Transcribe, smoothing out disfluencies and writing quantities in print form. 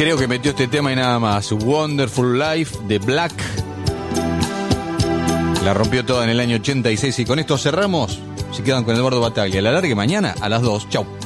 creo que metió este tema y nada más. Wonderful Life de Black. La rompió toda en el año 86 y con esto cerramos. Se quedan con Eduardo Bataglia. La largue mañana a las 2. Chau.